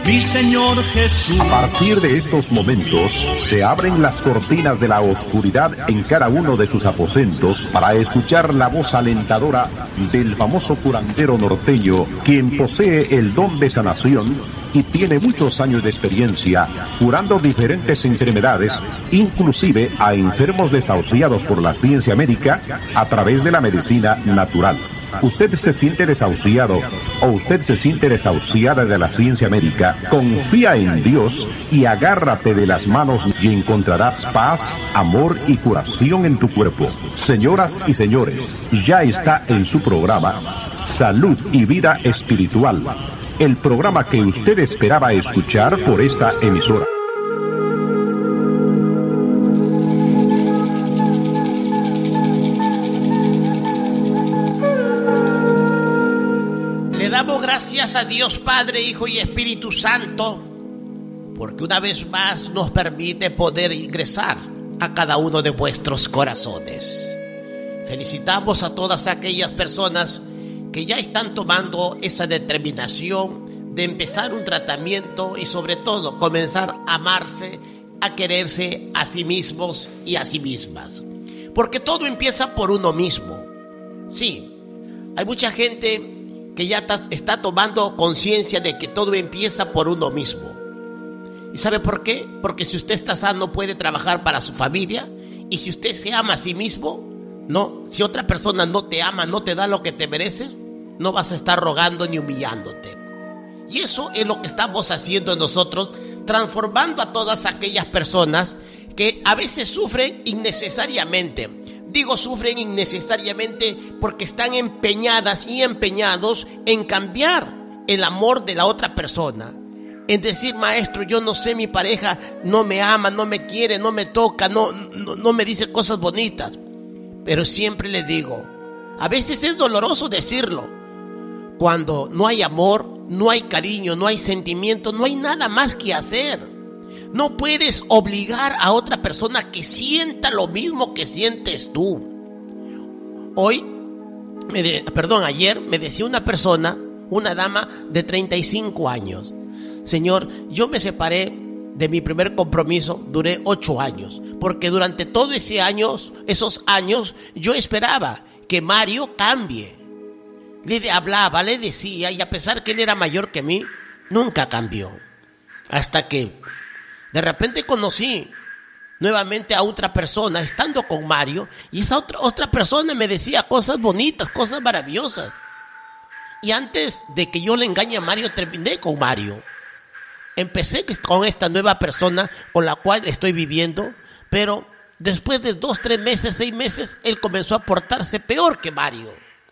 mi Señor Jesús. A partir de estos momentos se abren las cortinas de la oscuridad en cada uno de sus aposentos para escuchar la voz alentadora del famoso curandero norteño, quien posee el don de sanación y tiene muchos años de experiencia curando diferentes enfermedades, inclusive a enfermos desahuciados por la ciencia médica a través de la medicina natural. ¿Usted se siente desahuciado o usted se siente desahuciada de la ciencia médica? Confía en Dios y agárrate de las manos y encontrarás paz, amor y curación en tu cuerpo. Señoras y señores, ya está en su programa Salud y Vida Espiritual, el programa que usted esperaba escuchar por esta emisora. Gracias a Dios Padre, Hijo y Espíritu Santo, porque una vez más nos permite poder ingresar a cada uno de vuestros corazones. Felicitamos a todas aquellas personas que ya están tomando esa determinación de empezar un tratamiento y sobre todo comenzar a amarse, a quererse a sí mismos y a sí mismas. Porque todo empieza por uno mismo. Sí, hay mucha gente que ya está tomando conciencia de que todo empieza por uno mismo. ¿Y sabe por qué? Porque si usted está sano puede trabajar para su familia, y si usted se ama a sí mismo, no, si otra persona no te ama, no te da lo que te mereces, no vas a estar rogando ni humillándote. Y eso es lo que estamos haciendo nosotros, transformando a todas aquellas personas que a veces sufren innecesariamente. Digo sufren innecesariamente porque están empeñadas y empeñados en cambiar el amor de la otra persona. En decir, maestro, yo no sé, mi pareja no me ama, no me quiere, no me toca, no me dice cosas bonitas. Pero siempre les digo, a veces es doloroso decirlo. Cuando no hay amor, no hay cariño, no hay sentimiento, no hay nada más que hacer. No puedes obligar a otra persona que sienta lo mismo que sientes tú. Ayer me decía una persona, una dama de 35 años. Señor, yo me separé de mi primer compromiso, duré 8 años. Porque durante todos esos años, yo esperaba que Mario cambie. Le hablaba, le decía, y a pesar que él era mayor que mí, nunca cambió. Hasta que de repente conocí nuevamente a otra persona estando con Mario, y esa otra persona me decía cosas bonitas, cosas maravillosas. Y antes de que yo le engañe a Mario, terminé con Mario. Empecé con esta nueva persona con la cual estoy viviendo, pero después de 2, 3 meses, 6 meses, él comenzó a portarse peor que Mario.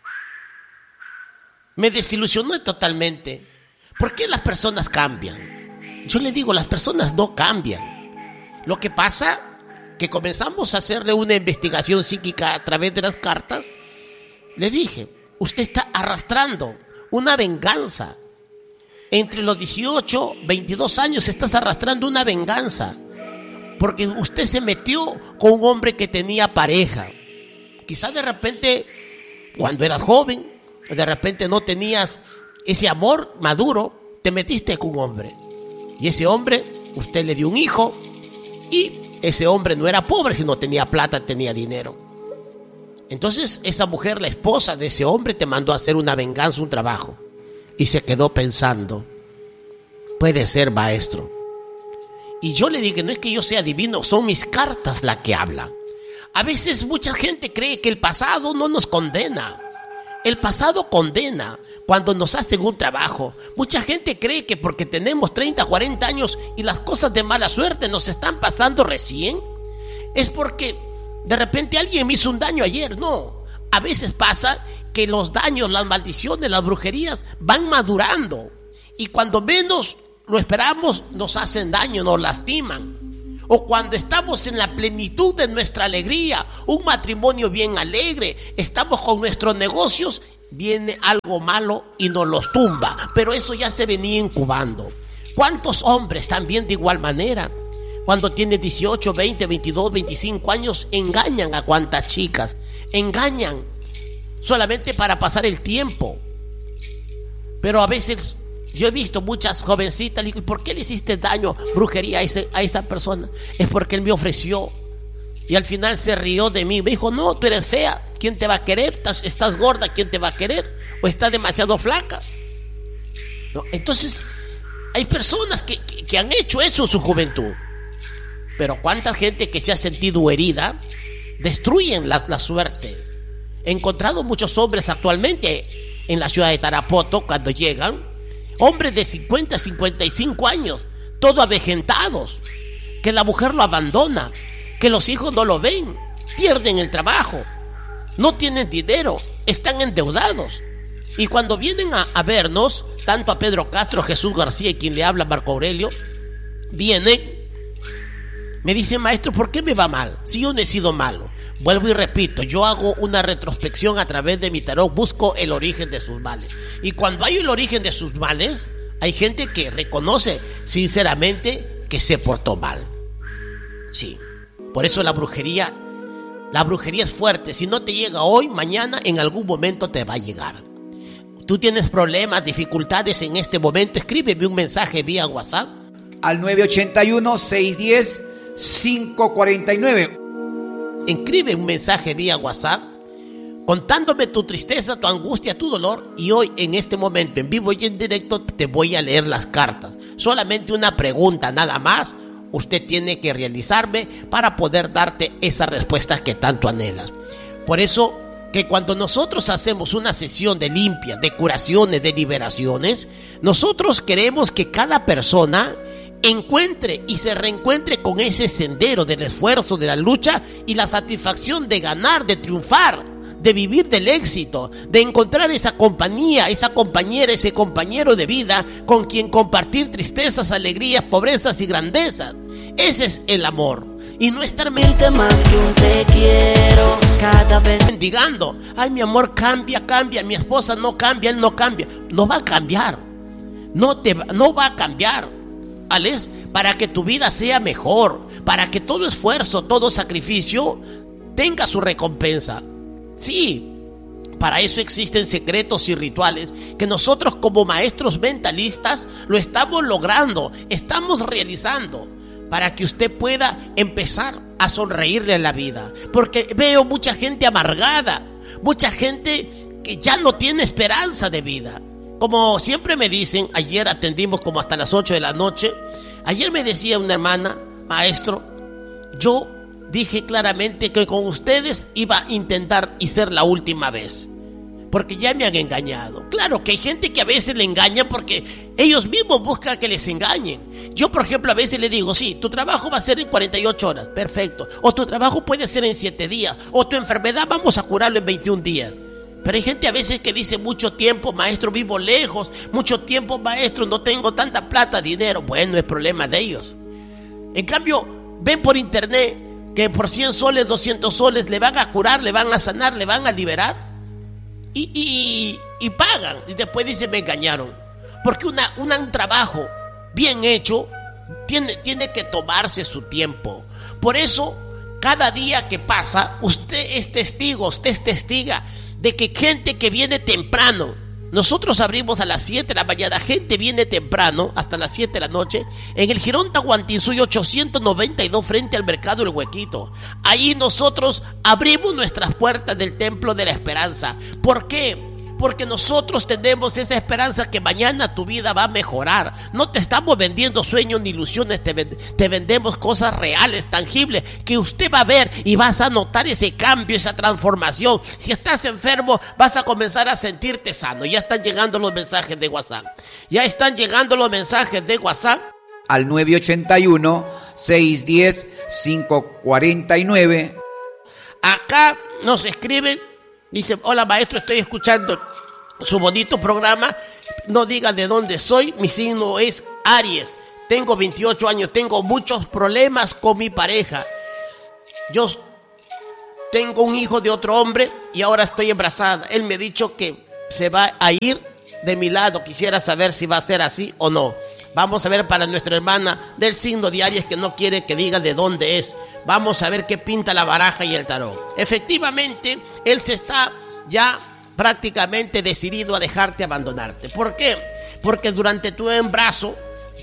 Me desilusionó totalmente. ¿Por qué las personas cambian? Yo le digo, las personas no cambian. Lo que pasa que comenzamos a hacerle una investigación psíquica a través de las cartas. Le dije, usted está arrastrando una venganza. Entre los 18, 22 años estás arrastrando una venganza. Porque usted se metió con un hombre que tenía pareja. Quizás de repente, cuando eras joven, de repente no tenías ese amor maduro, te metiste con un hombre. Y ese hombre, usted le dio un hijo, y ese hombre no era pobre, sino tenía plata, tenía dinero. Entonces esa mujer, la esposa de ese hombre, te mandó a hacer una venganza, un trabajo. Y se quedó pensando, puede ser, maestro. Y yo le dije, no es que yo sea divino, son mis cartas las que hablan. A veces mucha gente cree que el pasado no nos condena. El pasado condena cuando nos hacen un trabajo. Mucha gente cree que porque tenemos 30, 40 años y las cosas de mala suerte nos están pasando recién, es porque de repente alguien me hizo un daño ayer. No, a veces pasa que los daños, las maldiciones, las brujerías van madurando. Y cuando menos lo esperamos, nos hacen daño, nos lastiman. O cuando estamos en la plenitud de nuestra alegría, un matrimonio bien alegre, estamos con nuestros negocios, viene algo malo y nos los tumba. Pero eso ya se venía incubando. ¿Cuántos hombres también de igual manera, cuando tienen 18, 20, 22, 25 años, engañan a cuantas chicas? Engañan solamente para pasar el tiempo. Pero a veces Yo he visto muchas jovencitas, le digo, ¿y por qué le hiciste daño, brujería a esa persona? Es porque él me ofreció. Y al final se rió de mí. Me dijo, no, tú eres fea, ¿quién te va a querer? Estás gorda, ¿quién te va a querer? O estás demasiado flaca. ¿No? Entonces, hay personas que han hecho eso en su juventud. Pero cuánta gente que se ha sentido herida, destruyen la suerte. He encontrado muchos hombres actualmente en la ciudad de Tarapoto, cuando llegan, hombres de 50, 55 años, todos avejentados, que la mujer lo abandona, que los hijos no lo ven, pierden el trabajo, no tienen dinero, están endeudados. Y cuando vienen a vernos, tanto a Pedro Castro, Jesús García y quien le habla, Marco Aurelio, vienen, me dicen, maestro, ¿por qué me va mal? Si yo no he sido malo. Vuelvo y repito, yo hago una retrospección a través de mi tarot, busco el origen de sus males. Y cuando hay el origen de sus males, hay gente que reconoce sinceramente que se portó mal. Sí, por eso la brujería es fuerte. Si no te llega hoy, mañana en algún momento te va a llegar. Tú tienes problemas, dificultades en este momento, escríbeme un mensaje vía WhatsApp al 981-610-549. Escribe un mensaje vía WhatsApp contándome tu tristeza, tu angustia, tu dolor, y hoy en este momento en vivo y en directo te voy a leer las cartas. Solamente una pregunta nada más usted tiene que realizarme para poder darte esas respuestas que tanto anhelas. Por eso que cuando nosotros hacemos una sesión de limpias, de curaciones, de liberaciones, nosotros queremos que cada persona encuentre y se reencuentre con ese sendero del esfuerzo, de la lucha y la satisfacción de ganar, de triunfar, de vivir del éxito, de encontrar esa compañía, esa compañera, ese compañero de vida con quien compartir tristezas, alegrías, pobrezas y grandezas. Ese es el amor. Y no estar más que un te quiero cada vez mendigando. Ay, mi amor cambia, mi esposa no cambia, él no cambia. No va a cambiar. No va a cambiar. ¿Vales? Para que tu vida sea mejor, para que todo esfuerzo, todo sacrificio tenga su recompensa. Sí, para eso existen secretos y rituales que nosotros como maestros mentalistas lo estamos logrando, estamos realizando, para que usted pueda empezar a sonreírle a la vida. Porque veo mucha gente amargada, mucha gente que ya no tiene esperanza de vida. Como siempre me dicen, ayer atendimos como hasta las 8 de la noche. Ayer me decía una hermana, maestro, yo dije claramente que con ustedes iba a intentar y ser la última vez, porque ya me han engañado. Claro que hay gente que a veces le engaña porque ellos mismos buscan que les engañen. Yo, por ejemplo, a veces le digo, sí, tu trabajo va a ser en 48 horas, perfecto. O tu trabajo puede ser en 7 días. O tu enfermedad vamos a curarlo en 21 días. Pero hay gente a veces que dice, mucho tiempo, maestro, vivo lejos. Mucho tiempo, maestro, no tengo tanta plata, dinero. Bueno, es problema de ellos. En cambio, ven por internet que por 100 soles, 200 soles le van a curar, le van a sanar, le van a liberar. Y pagan. Y después dicen, me engañaron. Porque un trabajo bien hecho tiene que tomarse su tiempo. Por eso, cada día que pasa, usted es testigo, usted es testiga de que gente que viene temprano, nosotros abrimos a las 7 de la mañana, gente viene temprano hasta las 7 de la noche en el Jirón Tahuantinsuyo 892 frente al Mercado El Huequito. Ahí nosotros abrimos nuestras puertas del Templo de la Esperanza. ¿Por qué? Porque nosotros tenemos esa esperanza que mañana tu vida va a mejorar. No te estamos vendiendo sueños ni ilusiones, te vendemos cosas reales, tangibles, que usted va a ver y vas a notar ese cambio, esa transformación. Si estás enfermo, vas a comenzar a sentirte sano. Ya están llegando los mensajes de WhatsApp. Al 981-610-549. Acá nos escriben. Dice, hola maestro, estoy escuchando su bonito programa. No diga de dónde soy. Mi signo es Aries. Tengo 28 años. Tengo muchos problemas con mi pareja. Yo tengo un hijo de otro hombre y ahora estoy embarazada. Él me ha dicho que se va a ir de mi lado. Quisiera saber si va a ser así o no. Vamos a ver para nuestra hermana del signo de Aries que no quiere que diga de dónde es. Vamos a ver qué pinta la baraja y el tarot. Efectivamente, él se está ya prácticamente decidido a dejarte abandonarte. ¿Por qué? Porque durante tu embarazo,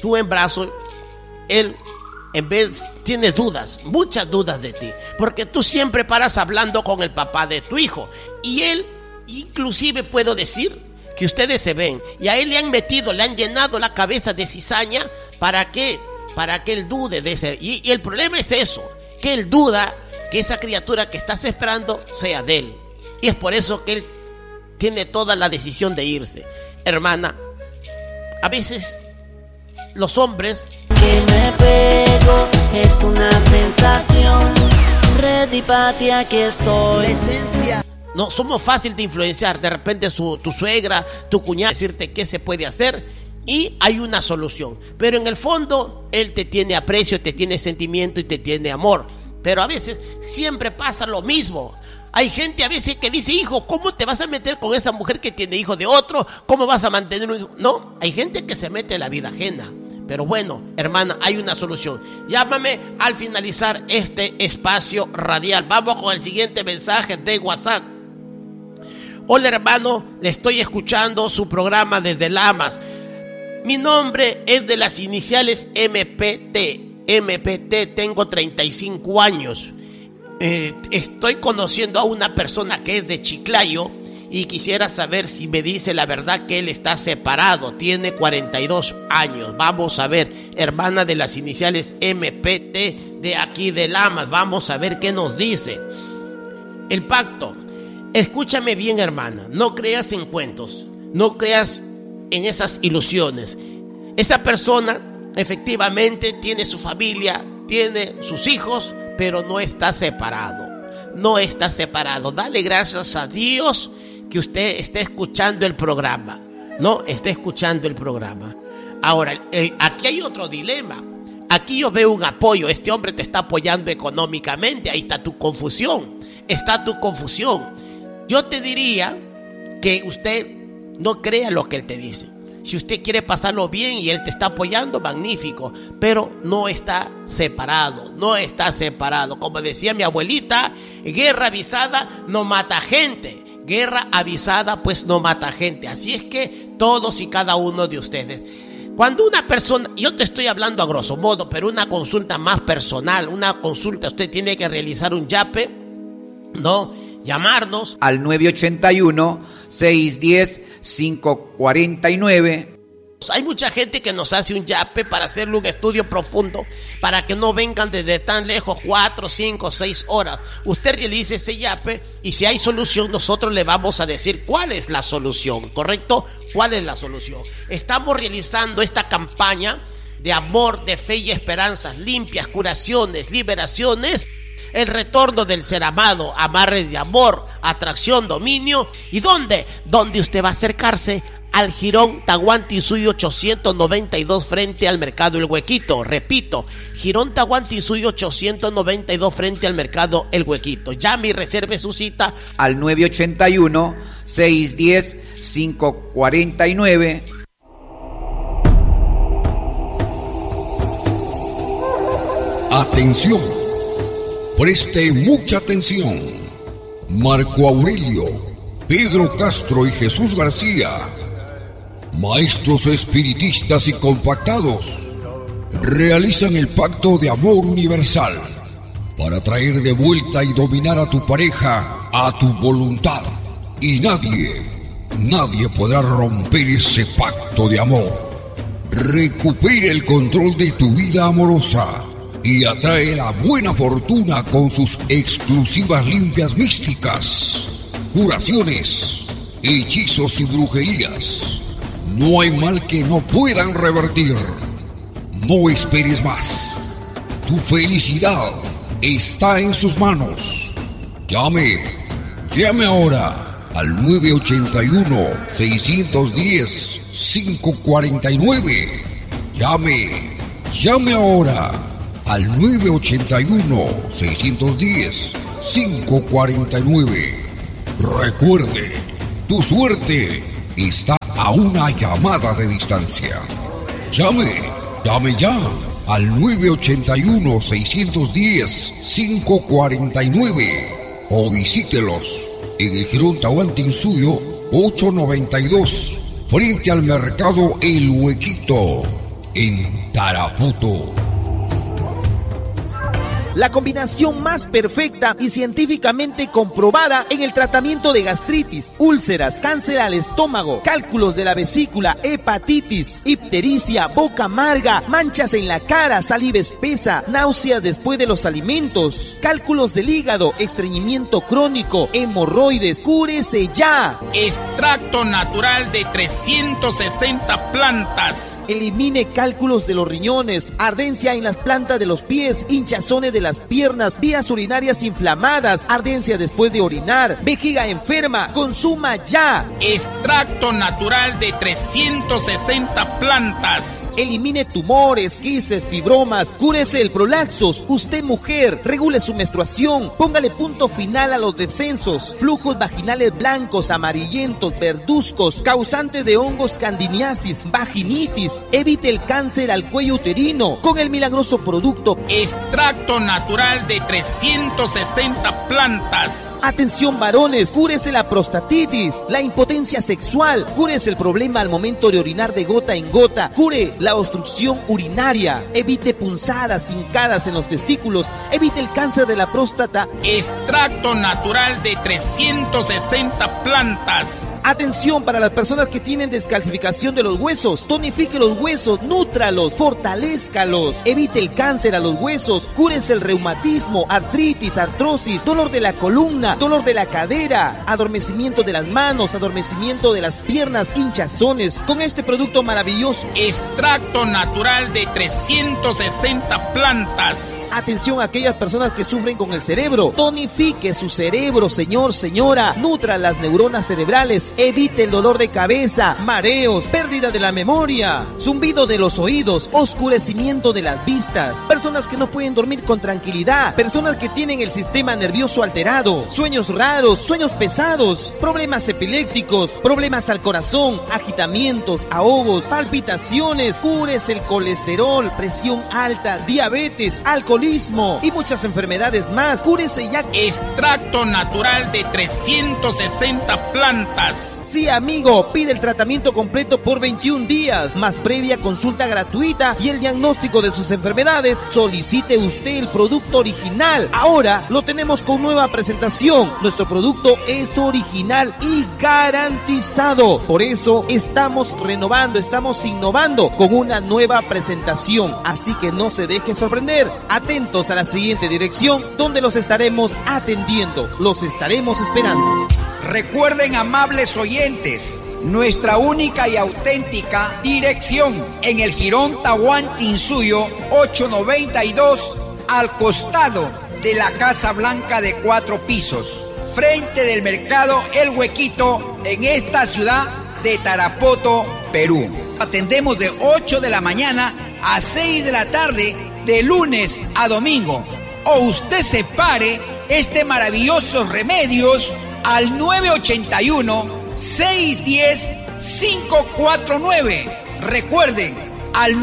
él en vez tiene dudas, muchas dudas de ti, porque tú siempre paras hablando con el papá de tu hijo, y él, inclusive puedo decir que ustedes se ven, y a él le han llenado la cabeza de cizaña para que él dude de ese, y el problema es eso, que él duda que esa criatura que estás esperando sea de él, y es por eso que él tiene toda la decisión de irse. Hermana, a veces los hombres que me pego es una sensación. Ready party, aquí estoy. La esencia. no somos fácil de influenciar. De repente tu suegra, tu cuñada, decirte qué se puede hacer y hay una solución. Pero en el fondo, él te tiene aprecio, te tiene sentimiento y te tiene amor. Pero a veces siempre pasa lo mismo. Hay gente a veces que dice, hijo, ¿cómo te vas a meter con esa mujer que tiene hijo de otro? ¿Cómo vas a mantener un hijo? No, hay gente que se mete en la vida ajena. Pero bueno, hermana, hay una solución. Llámame al finalizar este espacio radial. Vamos con el siguiente mensaje de WhatsApp. Hola, hermano, le estoy escuchando su programa desde Lamas. Mi nombre es de las iniciales MPT, tengo 35 años. Estoy conociendo a una persona que es de Chiclayo y quisiera saber si me dice la verdad que él está separado, tiene 42 años. Vamos a ver, hermana de las iniciales MPT de aquí de Lamas, vamos a ver qué nos dice. El pacto, escúchame bien, hermana, no creas en cuentos, no creas en esas ilusiones. Esa persona efectivamente tiene su familia, tiene sus hijos, pero no está separado. No está separado. Dale gracias a Dios que usted esté escuchando el programa. No, está escuchando el programa. Ahora, aquí hay otro dilema. Aquí yo veo un apoyo. Este hombre te está apoyando económicamente. Ahí está tu confusión. Está tu confusión. Yo te diría que usted no crea lo que él te dice. Si usted quiere pasarlo bien y él te está apoyando, magnífico, pero no está separado, no está separado. Como decía mi abuelita, guerra avisada no mata gente, guerra avisada pues no mata gente. Así es que todos y cada uno de ustedes, cuando una persona, yo te estoy hablando a grosso modo, pero una consulta más personal, una consulta, usted tiene que realizar un yape, ¿no? Llamarnos al 981-610-549. Hay mucha gente que nos hace un yape para hacerle un estudio profundo, para que no vengan desde tan lejos 4, 5, 6 horas. Usted realice ese yape y si hay solución, nosotros le vamos a decir cuál es la solución, ¿correcto? ¿Cuál es la solución? Estamos realizando esta campaña de amor, de fe y esperanzas, limpias, curaciones, liberaciones, el retorno del ser amado, amarres de amor, atracción, dominio. ¿Y dónde? Donde usted va a acercarse al Jirón Tahuantinsuyo 892 frente al Mercado El Huequito. Repito, Jirón Tahuantinsuyo 892 frente al Mercado El Huequito. Llame y reserve su cita al 981-610-549. Atención. Preste mucha atención. Marco Aurelio, Pedro Castro y Jesús García, maestros espiritistas y compactados, realizan el pacto de amor universal para traer de vuelta y dominar a tu pareja a tu voluntad. Y nadie podrá romper ese pacto de amor. Recupera el control de tu vida amorosa y atrae la buena fortuna con sus exclusivas limpias místicas, curaciones, hechizos y brujerías. No hay mal que no puedan revertir. No esperes más. Tu felicidad está en sus manos. Llame ahora al 981-610-549. Llame ahora al 981-610-549. Recuerde, tu suerte está a una llamada de distancia. Llame ya al 981-610-549 o visítelos en el Jirón Tahuantinsuyo 892 frente al mercado El Huequito, en Tarapoto. La combinación más perfecta y científicamente comprobada en el tratamiento de gastritis, úlceras, cáncer al estómago, cálculos de la vesícula, hepatitis, ictericia, boca amarga, manchas en la cara, saliva espesa, náuseas después de los alimentos, cálculos del hígado, estreñimiento crónico, hemorroides. ¡Cúrese ya! Extracto natural de 360 plantas. Elimine cálculos de los riñones, ardencia en las plantas de los pies, hinchazones de las piernas, vías urinarias inflamadas, ardencia después de orinar, vejiga enferma. ¡Consuma ya! Extracto natural de 360 plantas. Elimine tumores, quistes, fibromas, cúrese el prolaxos. Usted, mujer, regule su menstruación, póngale punto final a los descensos, flujos vaginales blancos, amarillentos, verduzcos, causantes de hongos, candiniasis, vaginitis. Evite el cáncer al cuello uterino con el milagroso producto Extracto natural de 360 plantas. Atención varones, cúrese la prostatitis, la impotencia sexual, cúrese el problema al momento de orinar de gota en gota, cure la obstrucción urinaria, evite punzadas, hincadas en los testículos, evite el cáncer de la próstata. Extracto natural de 360 plantas. Atención para las personas que tienen descalcificación de los huesos, tonifique los huesos, nútralos, fortalézcalos, evite el cáncer a los huesos, cúrese el reumatismo, artritis, artrosis, dolor de la columna, dolor de la cadera, adormecimiento de las manos, adormecimiento de las piernas, hinchazones, con este producto maravilloso. Extracto natural de 360 plantas. Atención a aquellas personas que sufren con el cerebro, tonifique su cerebro, señor, señora, nutra las neuronas cerebrales, evite el dolor de cabeza, mareos, pérdida de la memoria, zumbido de los oídos, oscurecimiento de las vistas, personas que no pueden dormir con tranquilidad, personas que tienen el sistema nervioso alterado, sueños raros, sueños pesados, problemas epilépticos, problemas al corazón, agitamientos, ahogos, palpitaciones, cúrese el colesterol, presión alta, diabetes, alcoholismo y muchas enfermedades más. Cúrese ya. Extracto natural de 360 plantas. Sí, amigo, pide el tratamiento completo por 21 días, más previa consulta gratuita y el diagnóstico de sus enfermedades. Solicite usted el producto original. Ahora lo tenemos con nueva presentación. Nuestro producto es original y garantizado. Por eso estamos renovando, estamos innovando con una nueva presentación. Así que no se deje sorprender. Atentos a la siguiente dirección donde los estaremos atendiendo. Los estaremos esperando. Recuerden, amables oyentes, nuestra única y auténtica dirección en el Jirón Tahuantinsuyo 892, al costado de la Casa Blanca de 4 pisos, frente del mercado El Huequito, en esta ciudad de Tarapoto, Perú. Atendemos de 8 de la mañana a 6 de la tarde, de lunes a domingo. O usted separe este maravillosos remedios al 981-610-549. Recuerden, al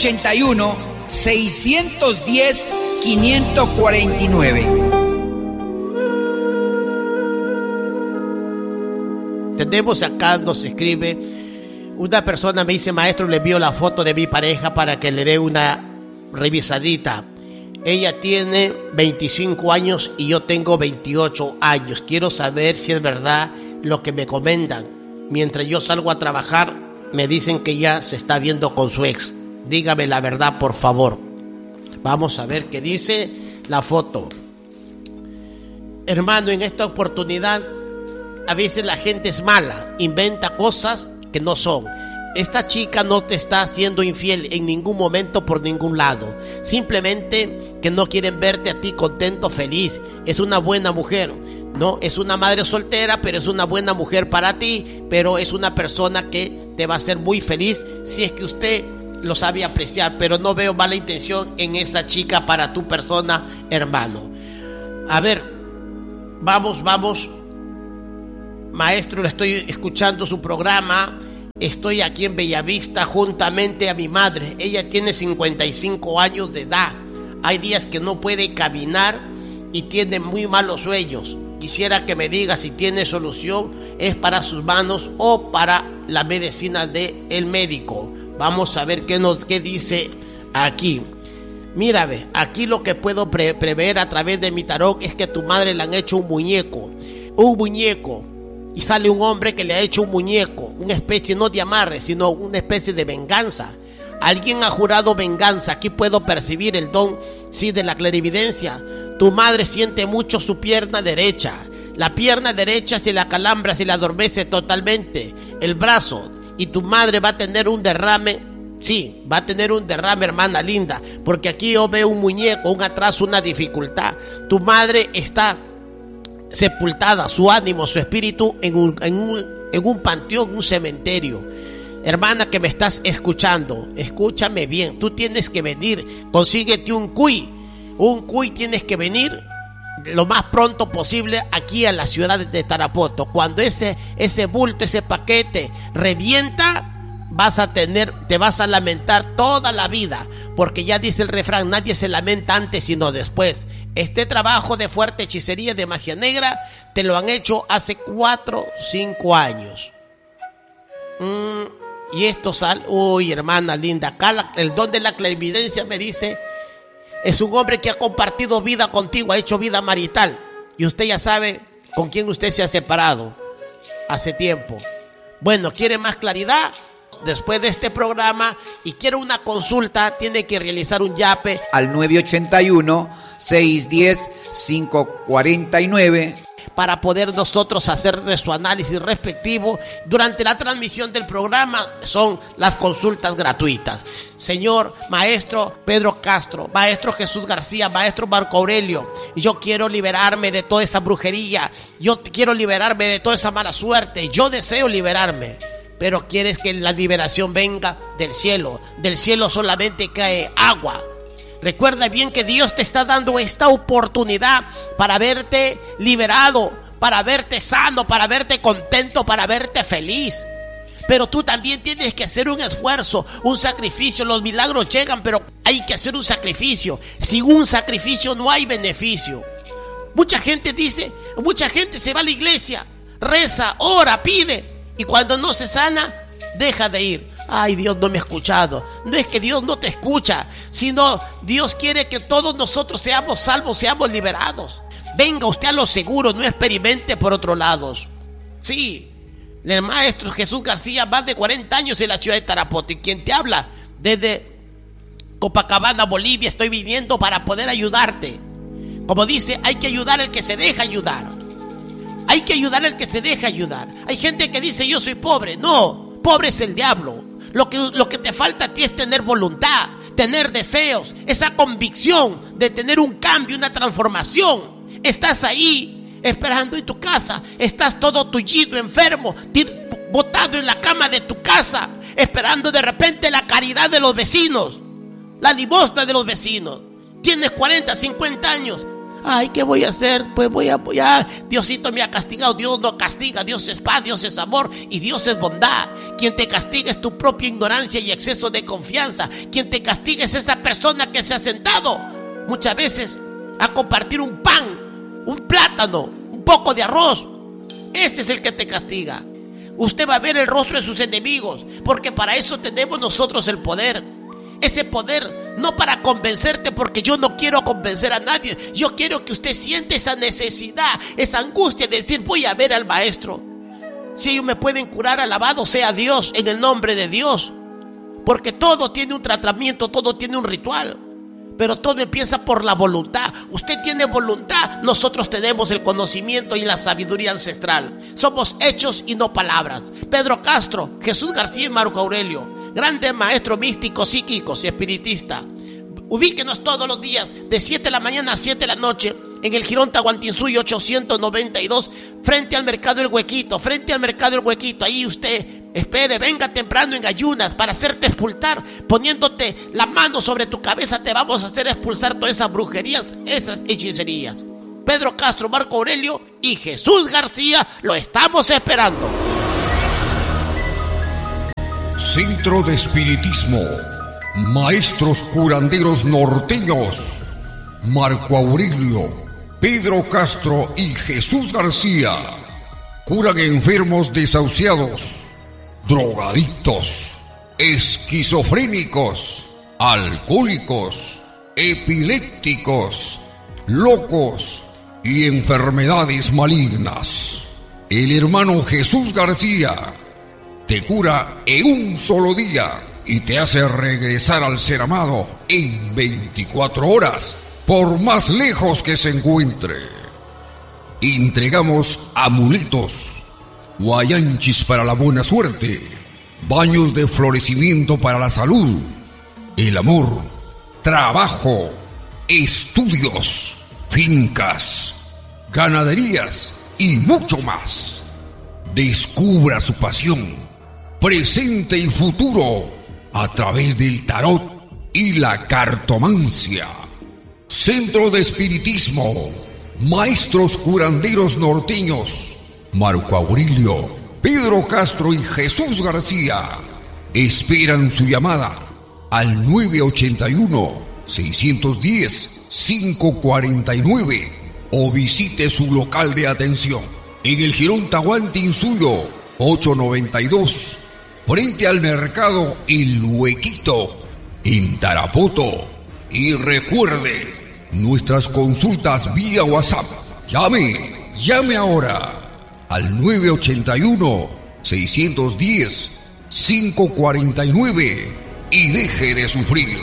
981-610-549. Tenemos acá, nos escribe una persona, me dice: maestro, le envío la foto de mi pareja para que le dé una revisadita. Ella tiene 25 años y yo tengo 28 años. Quiero saber si es verdad lo que me comentan. Mientras yo salgo a trabajar, me dicen que ya se está viendo con su ex. Dígame la verdad, por favor. Vamos a ver qué dice la foto. Hermano, en esta oportunidad, a veces la gente es mala, inventa cosas que no son. Esta chica no te está haciendo infiel en ningún momento por ningún lado. Simplemente que no quieren verte a ti contento, feliz. Es una buena mujer, ¿no? Es una madre soltera, pero es una buena mujer para ti. Pero es una persona que te va a hacer muy feliz si es que usted lo sabe apreciar. Pero no veo mala intención en esta chica para tu persona, hermano. A ver, vamos. Maestro, le estoy escuchando su programa. Estoy aquí en Bellavista juntamente a mi madre. Ella tiene 55 años de edad. Hay días que no puede caminar y tiene muy malos sueños. quisiera que me diga si tiene solución, es para sus manos o para la medicina del médico. Vamos a ver qué dice aquí. Mira, ve, aquí lo que puedo prever a través de mi tarot es que a tu madre le han hecho un muñeco, y sale un hombre que le ha hecho un muñeco, una especie no de amarre, sino una especie de venganza. Alguien ha jurado venganza. Aquí puedo percibir el don, sí, de la clarividencia. Tu madre siente mucho su pierna derecha. La pierna derecha se la calambra, se la adormece totalmente. El brazo. Y tu madre va a tener un derrame. Sí, va a tener un derrame, hermana linda. Porque aquí yo veo un muñeco, un atraso, una dificultad. Tu madre está sepultada, su ánimo, su espíritu en un panteón, un cementerio. Hermana que me estás escuchando, escúchame bien. Tú tienes que venir, consíguete un cuy tienes que venir lo más pronto posible aquí a la ciudad de Tarapoto. Cuando ese bulto, ese paquete revienta, te vas a lamentar toda la vida, porque ya dice el refrán, nadie se lamenta antes sino después. Este trabajo de fuerte hechicería, de magia negra, te lo han hecho hace 4 o 5 años. Y esto sale, uy, hermana linda, acá el don de la clarividencia me dice, es un hombre que ha compartido vida contigo, ha hecho vida marital, y usted ya sabe con quién usted se ha separado hace tiempo. Bueno, ¿quiere más claridad? Después de este programa y quiere una consulta, tiene que realizar un yape al 981-610-549 para poder nosotros hacer de su análisis respectivo. Durante la transmisión del programa son las consultas gratuitas. Señor maestro Pedro Castro, maestro Jesús García, maestro Marco Aurelio, yo quiero liberarme de toda esa brujería, yo quiero liberarme de toda esa mala suerte, yo deseo liberarme. Pero quieres que la liberación venga del cielo. Del cielo solamente cae agua. Recuerda bien que Dios te está dando esta oportunidad para verte liberado, para verte sano, para verte contento, para verte feliz. Pero tú también tienes que hacer un esfuerzo, un sacrificio. Los milagros llegan, pero hay que hacer un sacrificio. Sin un sacrificio no hay beneficio. Mucha gente se va a la iglesia, reza, ora, pide. Y cuando no se sana, deja de ir. Ay, Dios no me ha escuchado. No es que Dios no te escucha, sino Dios quiere que todos nosotros seamos salvos, seamos liberados. Venga usted a lo seguro, no experimente por otros lados. Sí, el maestro Jesús García, más de 40 años en la ciudad de Tarapoto. Y quien te habla desde Copacabana, Bolivia, estoy viniendo para poder ayudarte. Como dice, hay que ayudar al que se deja ayudar. Hay que ayudar al que se deja ayudar. Hay gente que dice, yo soy pobre. No, pobre es el diablo. Lo que te falta a ti es tener voluntad, tener deseos, esa convicción de tener un cambio, una transformación. Estás ahí esperando en tu casa, estás todo tullido, enfermo, botado en la cama de tu casa, esperando de repente la caridad de los vecinos, la limosna de los vecinos. Tienes 40, 50 años. Ay, ¿qué voy a hacer? Pues voy a Diosito me ha castigado. Dios no castiga, Dios es paz, Dios es amor y Dios es bondad. Quien te castiga es tu propia ignorancia y exceso de confianza. Quien te castiga es esa persona que se ha sentado muchas veces a compartir un pan, un plátano, un poco de arroz. Ese es el que te castiga. Usted va a ver el rostro de sus enemigos, porque para eso tenemos nosotros el poder. Ese poder no para convencerte, porque yo no quiero convencer a nadie. Yo quiero que usted siente esa necesidad, esa angustia de decir, voy a ver al maestro. Si ellos me pueden curar, alabado sea Dios, en el nombre de Dios. Porque todo tiene un tratamiento, todo tiene un ritual. Pero todo empieza por la voluntad. Usted tiene voluntad, nosotros tenemos el conocimiento y la sabiduría ancestral. Somos hechos y no palabras. Pedro Castro, Jesús García y Marco Aurelio, grandes maestros místicos, psíquicos y espiritistas. Ubíquenos todos los días de 7 de la mañana a 7 de la noche en el Jirón Tahuantinsuyo 892, frente al Mercado El Huequito, Ahí usted espere, venga temprano en ayunas para hacerte expulsar, poniéndote la mano sobre tu cabeza. Te vamos a hacer expulsar todas esas brujerías, esas hechicerías. Pedro Castro, Marco Aurelio y Jesús García, lo estamos esperando. Centro de Espiritismo, maestros curanderos norteños, Marco Aurelio, Pedro Castro y Jesús García curan enfermos desahuciados, drogadictos, esquizofrénicos, alcohólicos, epilépticos, locos y enfermedades malignas. El hermano Jesús García te cura en un solo día y te hace regresar al ser amado en 24 horas, por más lejos que se encuentre. Entregamos amuletos, guayanchis para la buena suerte, baños de florecimiento para la salud, el amor, trabajo, estudios, fincas, ganaderías y mucho más. Descubra su pasión, presente y futuro, a través del tarot y la cartomancia. Centro de Espiritismo, Maestros Curanderos Norteños, Marco Aurelio, Pedro Castro y Jesús García esperan su llamada al 981-610-549 o visite su local de atención en el Jirón Tahuantinsuyo 892, frente al mercado El Huequito, en Tarapoto. Y recuerde, nuestras consultas vía WhatsApp. Llame ahora al 981-610-549 y deje de sufrir.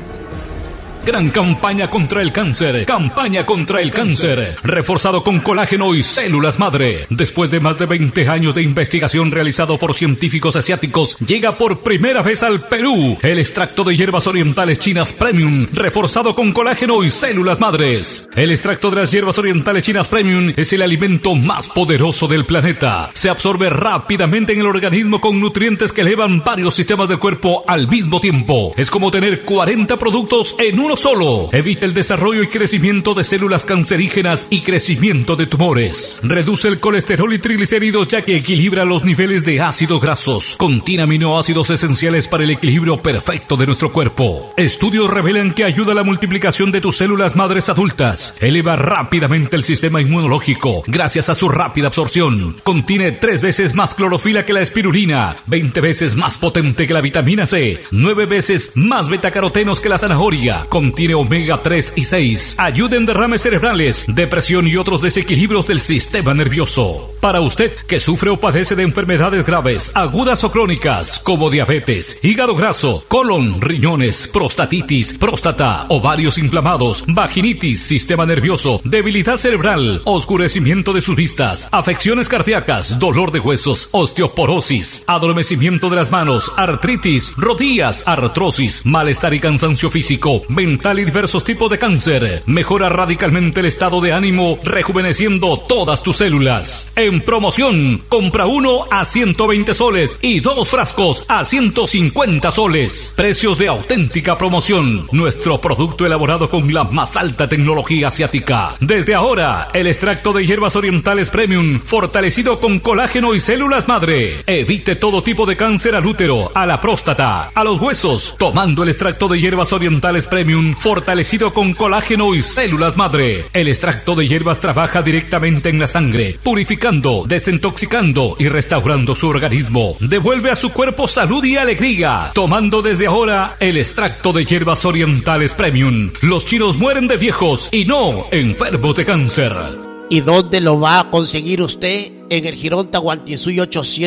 Gran campaña contra el cáncer. Campaña contra el cáncer. Reforzado con colágeno y células madre. Después de más de 20 años de investigación realizado por científicos asiáticos, llega por primera vez al Perú el extracto de hierbas orientales chinas Premium, reforzado con colágeno y células madres. El extracto de las hierbas orientales chinas Premium es el alimento más poderoso del planeta. Se absorbe rápidamente en el organismo con nutrientes que elevan varios sistemas del cuerpo al mismo tiempo. Es como tener 40 productos en uno solo. Evita el desarrollo y crecimiento de células cancerígenas y crecimiento de tumores. Reduce el colesterol y triglicéridos, ya que equilibra los niveles de ácidos grasos. Contiene aminoácidos esenciales para el equilibrio perfecto de nuestro cuerpo. Estudios revelan que ayuda a la multiplicación de tus células madres adultas. Eleva rápidamente el sistema inmunológico gracias a su rápida absorción. Contiene 3 veces más clorofila que la espirulina, 20 veces más potente que la vitamina C, 9 veces más betacarotenos que la zanahoria. Contiene omega 3 y 6. Ayuda en derrames cerebrales, depresión y otros desequilibrios del sistema nervioso. Para usted que sufre o padece de enfermedades graves, agudas o crónicas, como diabetes, hígado graso, colon, riñones, prostatitis, próstata, ovarios inflamados, vaginitis, sistema nervioso, debilidad cerebral, oscurecimiento de sus vistas, afecciones cardíacas, dolor de huesos, osteoporosis, adormecimiento de las manos, artritis, rodillas, artrosis, malestar y cansancio físico, mental y diversos tipos de cáncer. Mejora radicalmente el estado de ánimo, rejuveneciendo todas tus células. En promoción, compra 1 a 120 soles y 2 frascos a 150 soles. Precios de auténtica promoción. Nuestro producto elaborado con la más alta tecnología asiática. Desde ahora, el extracto de hierbas orientales Premium, fortalecido con colágeno y células madre. Evite todo tipo de cáncer al útero, a la próstata, a los huesos, tomando el extracto de hierbas orientales Premium, fortalecido con colágeno y células madre. El extracto de hierbas trabaja directamente en la sangre, purificando, desintoxicando y restaurando su organismo. Devuelve a su cuerpo salud y alegría, tomando desde ahora el extracto de hierbas orientales Premium. Los chinos mueren de viejos y no enfermos de cáncer. ¿Y dónde lo va a conseguir usted? En el Jirón Tahuantinsuyo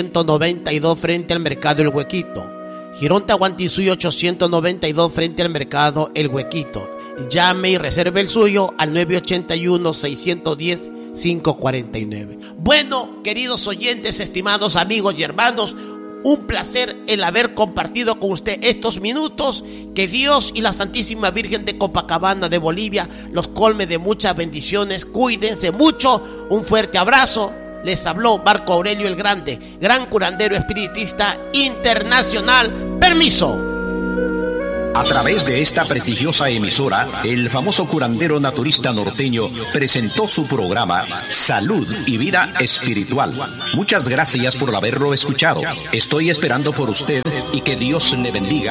892, frente al mercado El Huequito. Jirón Tahuantinsuyo 892, frente al mercado El Huequito. Llame y reserve el suyo al 981-610-549. Bueno, queridos oyentes, estimados amigos y hermanos, un placer el haber compartido con usted estos minutos. Que Dios y la Santísima Virgen de Copacabana de Bolivia los colme de muchas bendiciones. Cuídense mucho. Un fuerte abrazo. Les habló Marco Aurelio el Grande, gran curandero espiritista internacional. Permiso. A través de esta prestigiosa emisora, el famoso curandero naturista norteño presentó su programa Salud y Vida Espiritual. Muchas gracias por haberlo escuchado. Estoy esperando por usted y que Dios le bendiga.